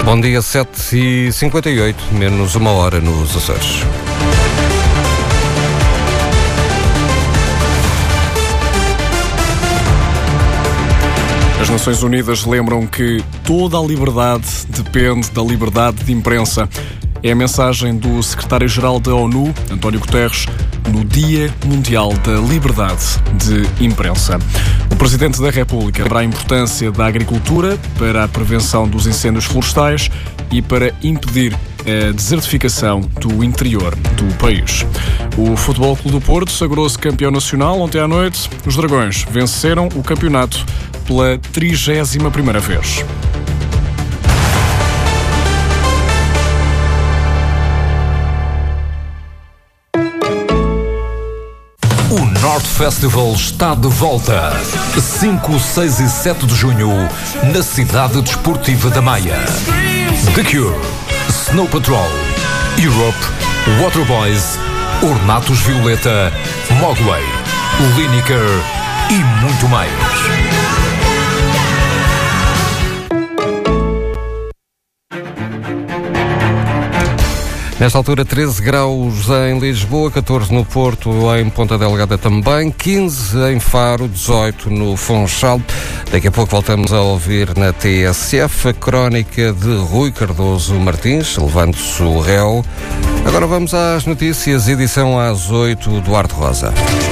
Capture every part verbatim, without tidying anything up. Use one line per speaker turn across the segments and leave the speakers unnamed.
Bom dia, sete e cinquenta e oito, menos uma hora nos Açores.
As Nações Unidas lembram que toda a liberdade depende da liberdade de imprensa. É a mensagem do secretário-geral da ONU, António Guterres, no Dia Mundial da Liberdade de Imprensa. O Presidente da República lembra a importância da agricultura para a prevenção dos incêndios florestais e para impedir a desertificação do interior do país. O Futebol Clube do Porto sagrou-se campeão nacional ontem à noite. Os Dragões venceram o campeonato pela trigésima primeira vez.
O North Festival está de volta. cinco, seis e sete de junho, na cidade desportiva da Maia. The Cure, Snow Patrol, Europe, Waterboys, Ornatos Violeta, Mogwai, Lineker e muito mais.
Nesta altura, treze graus em Lisboa, catorze no Porto, em Ponta Delgada também, quinze em Faro, dezoito no Funchal. Daqui a pouco voltamos a ouvir na T S F a crónica de Rui Cardoso Martins, levando-se o réu. Agora vamos às notícias, edição às oito, Duarte Rosa.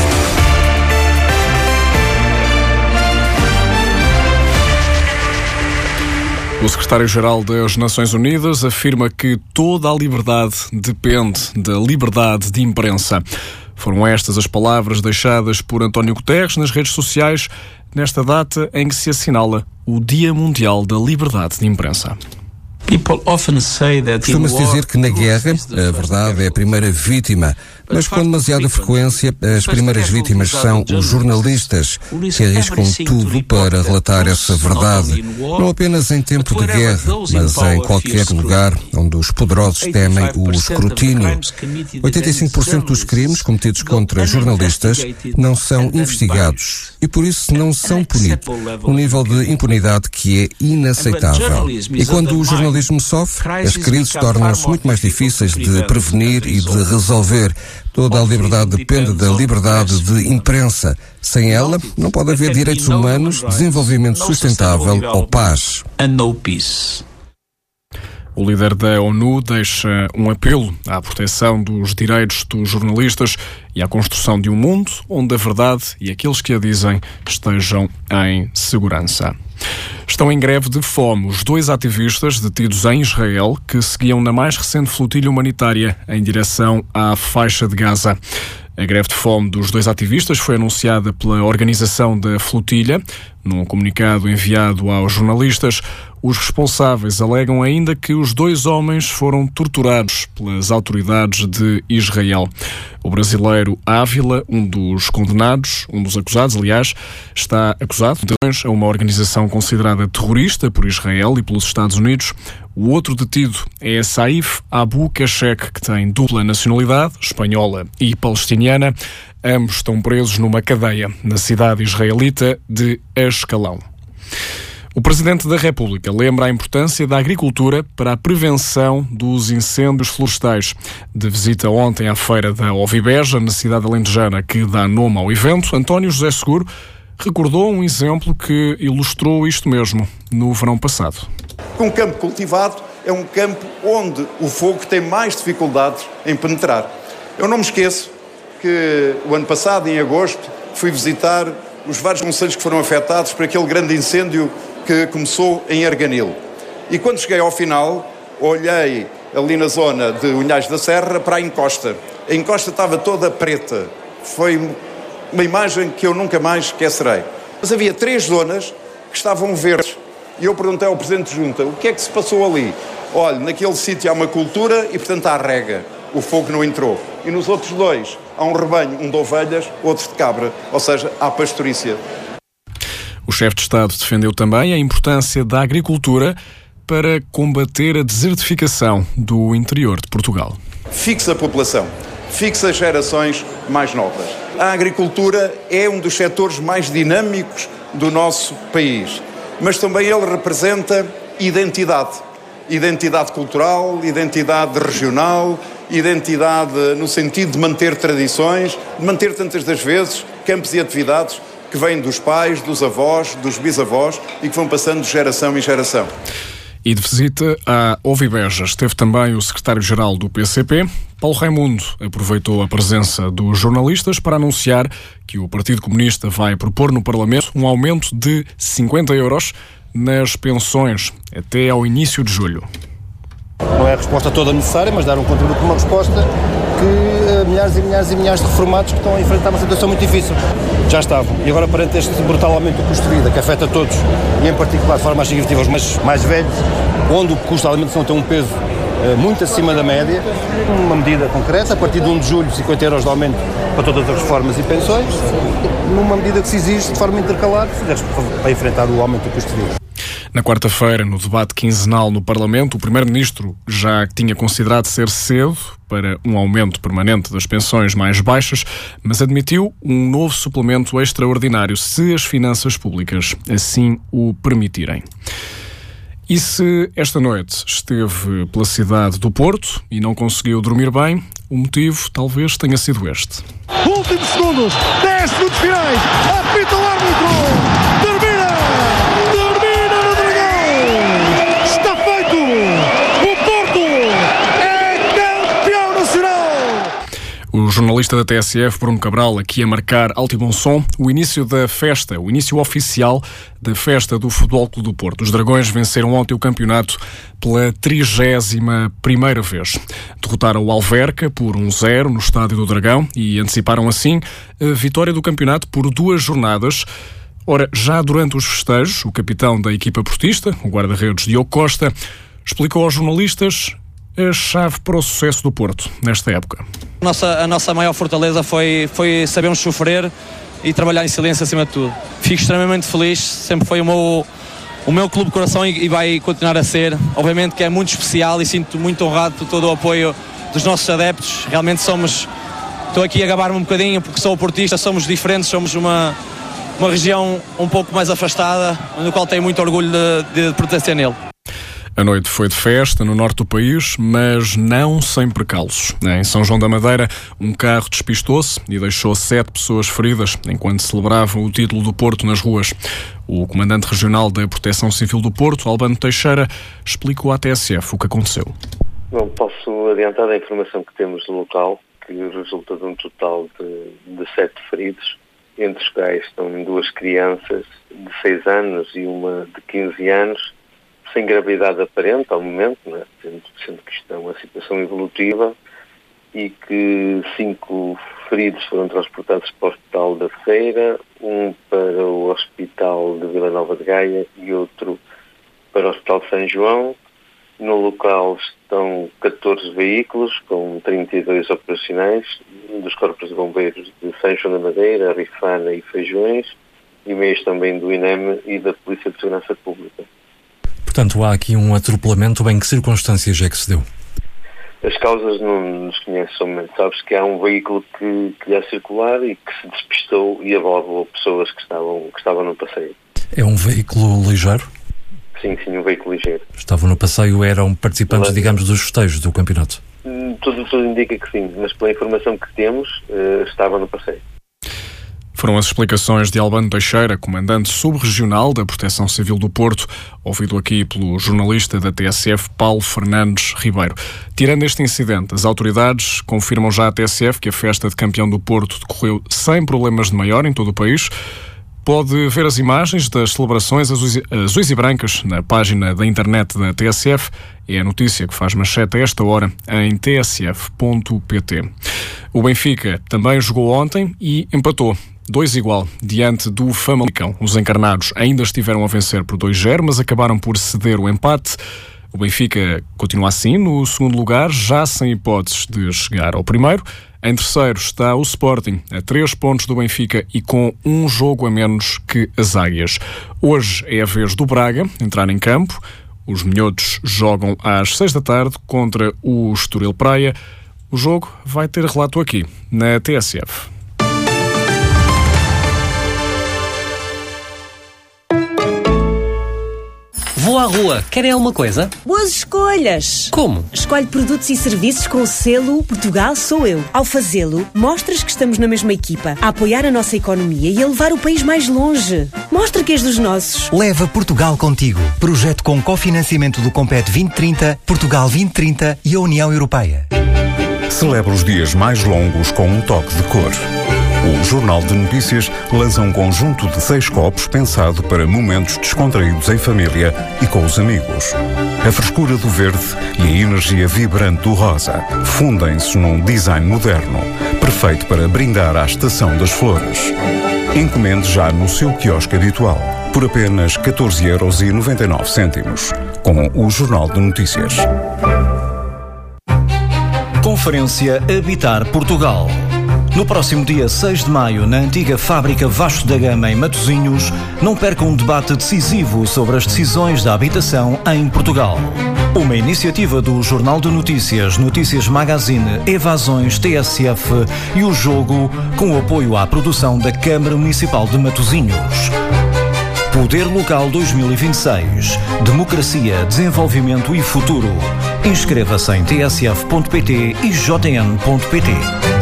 O secretário-geral das Nações Unidas afirma que toda a liberdade depende da liberdade de imprensa. Foram estas as palavras deixadas por António Guterres nas redes sociais nesta data em que se assinala o Dia Mundial da Liberdade de Imprensa.
Costuma-se dizer que na guerra a verdade é a primeira vítima, mas com demasiada frequência as primeiras vítimas são os jornalistas, que arriscam tudo para relatar essa verdade, não apenas em tempo de guerra, mas em qualquer lugar onde os poderosos temem o escrutínio. oitenta e cinco por cento dos crimes cometidos contra jornalistas não são investigados e por isso não são punidos, um nível de impunidade que é inaceitável. E quando o jornalismo sofre, as crises tornam-se muito mais difíceis de prevenir e de resolver. Toda a liberdade depende da liberdade de imprensa. Sem ela, não pode haver direitos humanos, desenvolvimento sustentável ou paz.
O líder da ONU deixa um apelo à proteção dos direitos dos jornalistas e à construção de um mundo onde a verdade e aqueles que a dizem estejam em segurança. Estão em greve de fome os dois ativistas detidos em Israel que seguiam na mais recente flotilha humanitária em direção à faixa de Gaza. A greve de fome dos dois ativistas foi anunciada pela organização da flotilha. Num comunicado enviado aos jornalistas, os responsáveis alegam ainda que os dois homens foram torturados pelas autoridades de Israel. O brasileiro Ávila, um dos condenados, um dos acusados, aliás, está acusado de a uma organização considerada terrorista por Israel e pelos Estados Unidos. O outro detido é Saif Abu Kashek, que tem dupla nacionalidade, espanhola e palestiniana. Ambos estão presos numa cadeia na cidade israelita de Ascalão. O Presidente da República lembra a importância da agricultura para a prevenção dos incêndios florestais. De visita ontem à feira da Ovibeja, na cidade alentejana, que dá nome ao evento, António José Seguro recordou um exemplo que ilustrou isto mesmo no verão passado.
Um campo cultivado é um campo onde o fogo tem mais dificuldades em penetrar. Eu não me esqueço que o ano passado, em agosto, fui visitar os vários concelhos que foram afetados por aquele grande incêndio que começou em Arganil. E quando cheguei ao final, olhei ali na zona de Unhais da Serra para a encosta. A encosta estava toda preta. Foi uma imagem que eu nunca mais esquecerei. Mas havia três zonas que estavam verdes. E eu perguntei ao Presidente de Junta, o que é que se passou ali? Olha, naquele sítio há uma cultura e, portanto, há rega. O fogo não entrou. E nos outros dois, há um rebanho, um de ovelhas, outro de cabra. Ou seja, há pastorícia.
O chefe de Estado defendeu também a importância da agricultura para combater a desertificação do interior de Portugal.
Fixa a população, fixa as gerações mais novas. A agricultura é um dos setores mais dinâmicos do nosso país, mas também ele representa identidade. identidade cultural, identidade regional, identidade no sentido de manter tradições, de manter tantas das vezes campos e atividades que vêm dos pais, dos avós, dos bisavós e que vão passando de geração em geração.
E de visita à Ovibeja esteve também o secretário-geral do P C P. Paulo Raimundo aproveitou a presença dos jornalistas para anunciar que o Partido Comunista vai propor no Parlamento um aumento de cinquenta euros nas pensões até ao início de julho.
Não é a resposta toda necessária, mas dar um contributo, uma resposta que uh, milhares e milhares e milhares de reformados que estão a enfrentar uma situação muito difícil já estavam. E agora, perante este brutal aumento do custo de vida, que afeta todos, e em particular de forma mais significativa os mais, mais velhos, onde o custo da alimentação tem um peso uh, muito acima da média, uma medida concreta, a partir de um de julho, cinquenta euros de aumento para todas as reformas e pensões, numa medida que se exige de forma intercalar para enfrentar o aumento do custo de vida.
Na quarta-feira, no debate quinzenal no Parlamento, o Primeiro-Ministro já tinha considerado ser cedo para um aumento permanente das pensões mais baixas, mas admitiu um novo suplemento extraordinário se as finanças públicas assim o permitirem. E se esta noite esteve pela cidade do Porto e não conseguiu dormir bem, o motivo talvez tenha sido este.
Últimos segundos, dez segundos finais, apita o árbitro, termina, termina no Dragão, está feito, o Porto é campeão nacional.
O jornalista da T S F, Bruno Cabral, aqui a marcar alto e bom som o início da festa, o início oficial da festa do Futebol Clube do Porto. Os Dragões venceram ontem o campeonato pela trigésima primeira vez. Derrotaram o Alverca por um zero no Estádio do Dragão e anteciparam assim a vitória do campeonato por duas jornadas. Ora, já durante os festejos, o capitão da equipa portista, o guarda-redes Diogo Costa, explicou aos jornalistas a chave para o sucesso do Porto nesta época.
Nossa, a nossa maior fortaleza foi, foi sabermos sofrer e trabalhar em silêncio acima de tudo. Fico extremamente feliz, sempre foi o meu, o meu clube de coração e, e vai continuar a ser. Obviamente que é muito especial e sinto muito honrado por todo o apoio dos nossos adeptos. Realmente somos, estou aqui a gabar-me um bocadinho porque sou portista, somos diferentes, somos uma, uma região um pouco mais afastada, no qual tenho muito orgulho de, de pertencer nele.
A noite foi de festa no norte do país, mas não sem percalços. Em São João da Madeira, um carro despistou-se e deixou sete pessoas feridas enquanto celebravam o título do Porto nas ruas. O comandante regional da Proteção Civil do Porto, Albano Teixeira, explicou à T S F o que aconteceu.
Não posso adiantar a informação que temos no local, que resulta de um total de, de sete feridos, entre os quais estão duas crianças de seis anos e uma de quinze anos, sem gravidade aparente ao momento, né? sendo, sendo que isto é uma situação evolutiva, e que cinco feridos foram transportados para o Hospital da Feira, um para o Hospital de Vila Nova de Gaia e outro para o Hospital de São João. No local estão catorze veículos, com trinta e dois operacionais, dos Corpos de Bombeiros de São João da Madeira, Rifana e Feijões, e meios também do I N E M e da Polícia de Segurança Pública.
Portanto, há aqui um atropelamento. Em que circunstâncias é que se deu?
As causas não nos conhecem somente. Sabes que há um veículo que, que ia circular e que se despistou e abordou pessoas que estavam, que estavam no passeio.
É um veículo ligeiro?
Sim, sim, um veículo ligeiro.
Estavam no passeio, eram participantes,
mas,
digamos, dos festejos do campeonato?
Tudo, tudo indica que sim, mas pela informação que temos, uh, estava no passeio.
Foram as explicações de Albano Teixeira, comandante subregional da Proteção Civil do Porto, ouvido aqui pelo jornalista da T S F, Paulo Fernandes Ribeiro. Tirando este incidente, as autoridades confirmam já à T S F que a festa de campeão do Porto decorreu sem problemas de maior em todo o país. Pode ver as imagens das celebrações azuis, azuis e brancas na página da internet da T S F. É a notícia que faz manchete a esta hora em t s f ponto p t. O Benfica também jogou ontem e empatou dois igual, diante do Famalicão. Os encarnados ainda estiveram a vencer por dois zero, mas acabaram por ceder o empate. O Benfica continua assim no segundo lugar, já sem hipóteses de chegar ao primeiro. Em terceiro está o Sporting, a três pontos do Benfica e com um jogo a menos que as Águias. Hoje é a vez do Braga entrar em campo. Os minhotos jogam às seis da tarde contra o Estoril Praia. O jogo vai ter relato aqui, na T S F.
Vou à rua. Querem alguma coisa?
Boas escolhas!
Como?
Escolhe produtos e serviços com o selo Portugal Sou Eu. Ao fazê-lo, mostras que estamos na mesma equipa, a apoiar a nossa economia e a levar o país mais longe. Mostra que és dos nossos.
Leva Portugal contigo. Projeto com cofinanciamento do Compete vinte trinta, Portugal vinte trinta e a União Europeia.
Celebra os dias mais longos com um toque de cor. O Jornal de Notícias lança um conjunto de seis copos pensado para momentos descontraídos em família e com os amigos. A frescura do verde e a energia vibrante do rosa fundem-se num design moderno, perfeito para brindar à estação das flores. Encomende já no seu quiosque habitual, por apenas catorze euros e noventa e nove cêntimos, com o Jornal de Notícias.
Conferência Habitar Portugal. No próximo dia seis de maio, na antiga fábrica Vasco da Gama, em Matosinhos, não perca um debate decisivo sobre as decisões da habitação em Portugal. Uma iniciativa do Jornal de Notícias, Notícias Magazine, Evasões, T S F e o Jogo, com o apoio à produção da Câmara Municipal de Matosinhos. Poder Local dois mil e vinte e seis. Democracia, desenvolvimento e futuro. Inscreva-se em t s f ponto p t e j n ponto p t.